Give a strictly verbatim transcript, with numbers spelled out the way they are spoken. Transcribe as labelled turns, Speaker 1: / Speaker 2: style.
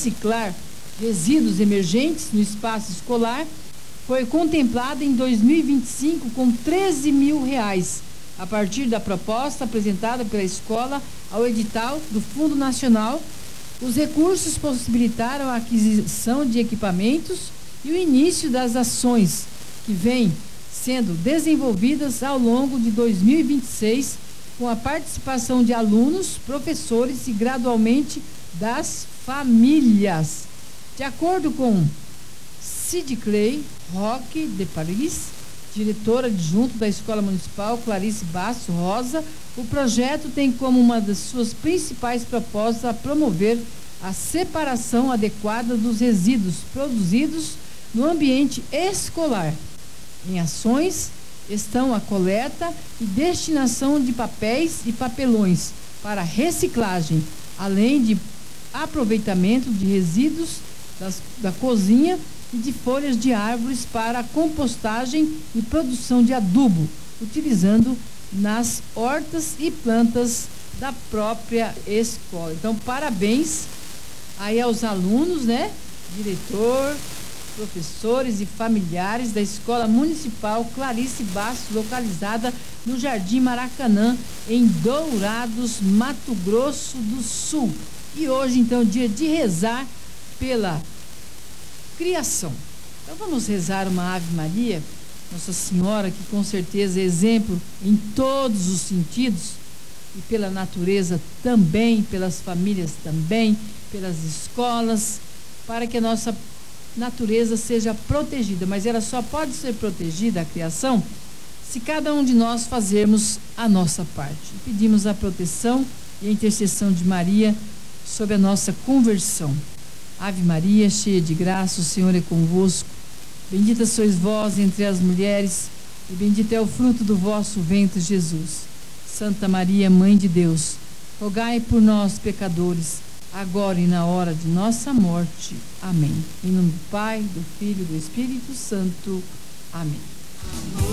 Speaker 1: reciclar resíduos emergentes no espaço escolar foi contemplada em dois mil e vinte e cinco com treze mil reais, a partir da proposta apresentada pela escola ao edital do Fundo Nacional. Os recursos possibilitaram a aquisição de equipamentos e o início das ações que vêm sendo desenvolvidas ao longo de dois mil e vinte e seis, com a participação de alunos, professores e gradualmente das famílias. De acordo com Cid Clay Roque de Paris, diretora adjunta da Escola Municipal Clarice Basso Rosa, o projeto tem como uma das suas principais propostas a promover a separação adequada dos resíduos produzidos no ambiente escolar. Em ações estão a coleta e destinação de papéis e papelões para reciclagem, além de aproveitamento de resíduos das, da cozinha e de folhas de árvores para compostagem e produção de adubo, utilizando nas hortas e plantas da própria escola. Então, parabéns aí aos alunos, né? Diretor, professores e familiares da Escola Municipal Clarice Basso, localizada no Jardim Maracanã, em Dourados, Mato Grosso do Sul. E hoje, então, é dia de rezar pela criação. Então vamos rezar uma Ave Maria, Nossa Senhora, que com certeza é exemplo em todos os sentidos, e pela natureza também, pelas famílias também, pelas escolas, para que a nossa natureza seja protegida. Mas ela só pode ser protegida, a criação, se cada um de nós fazermos a nossa parte. E pedimos a proteção e a intercessão de Maria sobre a nossa conversão. Ave Maria, cheia de graça, o Senhor é convosco. Bendita sois vós entre as mulheres, e bendito é o fruto do vosso ventre, Jesus. Santa Maria, Mãe de Deus, rogai por nós, pecadores, agora e na hora de nossa morte. Amém. Em nome do Pai, do Filho e do Espírito Santo. Amém.